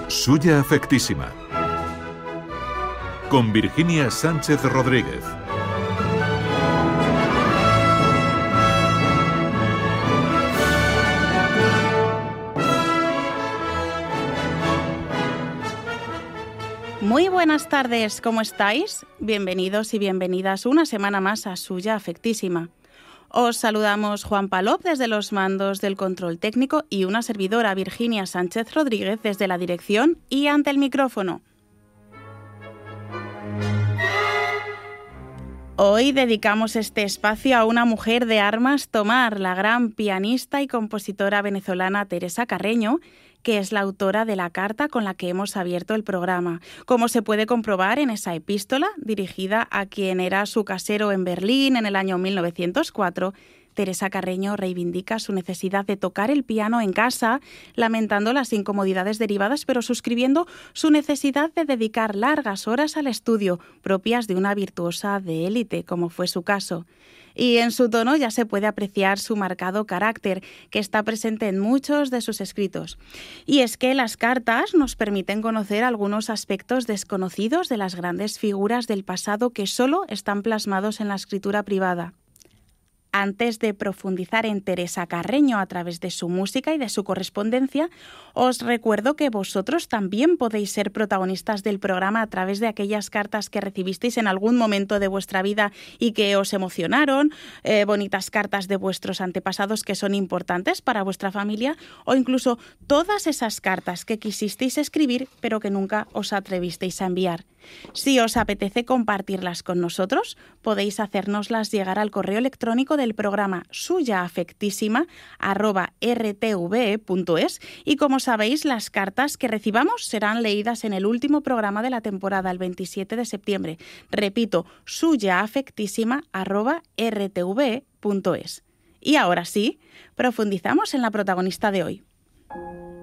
Suya afectísima. Con Virginia Sánchez Rodríguez. Muy buenas tardes, ¿cómo estáis? Bienvenidos y bienvenidas una semana más a Suya Afectísima. Os saludamos Juan Palop desde los mandos del control técnico y una servidora, Virginia Sánchez Rodríguez, desde la dirección y ante el micrófono. Hoy dedicamos este espacio a una mujer de armas tomar, la gran pianista y compositora venezolana Teresa Carreño, que es la autora de la carta con la que hemos abierto el programa, como se puede comprobar en esa epístola dirigida a quien era su casero en Berlín en el año 1904. Teresa Carreño reivindica su necesidad de tocar el piano en casa, lamentando las incomodidades derivadas, pero suscribiendo su necesidad de dedicar largas horas al estudio, propias de una virtuosa de élite, como fue su caso. Y en su tono ya se puede apreciar su marcado carácter, que está presente en muchos de sus escritos. Y es que las cartas nos permiten conocer algunos aspectos desconocidos de las grandes figuras del pasado que solo están plasmados en la escritura privada. Antes de profundizar en Teresa Carreño a través de su música y de su correspondencia, os recuerdo que vosotros también podéis ser protagonistas del programa a través de aquellas cartas que recibisteis en algún momento de vuestra vida y que os emocionaron, bonitas cartas de vuestros antepasados que son importantes para vuestra familia, o incluso todas esas cartas que quisisteis escribir pero que nunca os atrevisteis a enviar. Si os apetece compartirlas con nosotros, podéis hacérnoslas llegar al correo electrónico del programa suyaafectísima@rtve.es, y como sabéis, las cartas que recibamos serán leídas en el último programa de la temporada, el 27 de septiembre. Repito, suyaafectísima@rtve.es. Y ahora sí, profundizamos en la protagonista de hoy.